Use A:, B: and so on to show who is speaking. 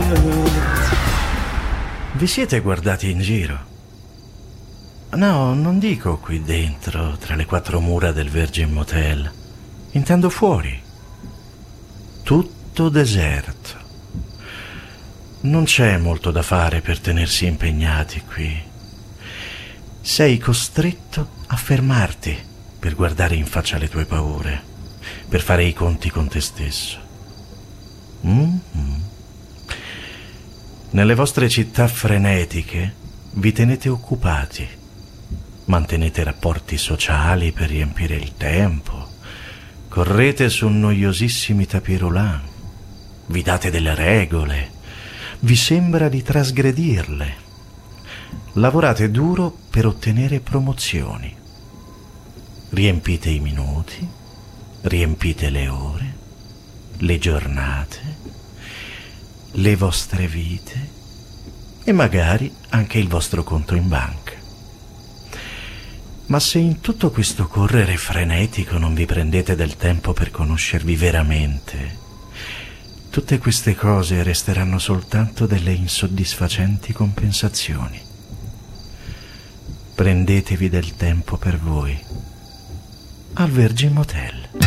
A: Vi siete guardati in giro? No, non dico qui dentro, tra le quattro mura del Virgin Motel. Intendo fuori. Tutto deserto. Non c'è molto da fare per tenersi impegnati qui. Sei costretto a fermarti per guardare in faccia le tue paure, per fare i conti con te stesso. Nelle vostre città frenetiche vi tenete occupati, mantenete rapporti sociali per riempire il tempo, correte su noiosissimi tapis roulant, vi date delle regole, vi sembra di trasgredirle, lavorate duro per ottenere promozioni, riempite i minuti, riempite le ore, le giornate, le vostre vite e magari anche il vostro conto in banca. Ma se in tutto questo correre frenetico non vi prendete del tempo per conoscervi veramente, tutte queste cose resteranno soltanto delle insoddisfacenti compensazioni. Prendetevi del tempo per voi al Virgin Motel.